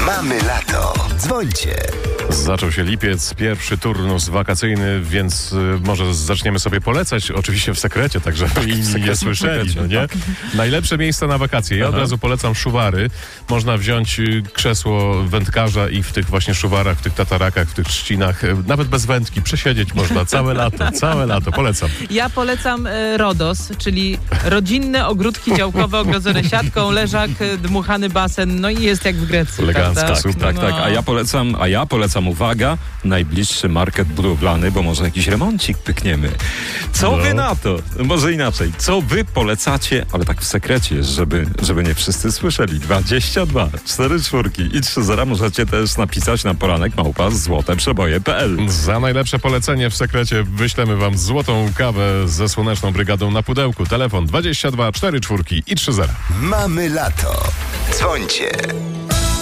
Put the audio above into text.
Mamy lato. Dzwońcie. Zaczął się lipiec, pierwszy turnus wakacyjny, więc może zaczniemy sobie polecać, oczywiście w sekrecie, tak żeby inni nie słyszeli, no nie? Najlepsze miejsca na wakacje. Ja od razu polecam Szuwary. Można wziąć krzesło wędkarza i w tych właśnie Szuwarach, w tych tatarakach, w tych trzcinach, nawet bez wędki, przesiedzieć można całe lato, polecam. Ja polecam Rodos, czyli rodzinne ogródki działkowe ogrodzone siatką, leżak, dmuchany basen, no i jest jak w Grecji. Elegancko, prawda? super. Tak. A ja polecam, uwaga, najbliższy market budowlany, bo może jakiś remoncik pykniemy. Co wy na to? Może inaczej. Co wy polecacie, ale tak w sekrecie, żeby nie wszyscy słyszeli. 22 44 i 30 możecie też napisać na poranek@złoteprzeboje.pl. Za najlepsze polecenie w sekrecie wyślemy wam złotą kawę ze Słoneczną Brygadą na pudełku. Telefon 22 44 i 30. Mamy lato. Dzwońcie.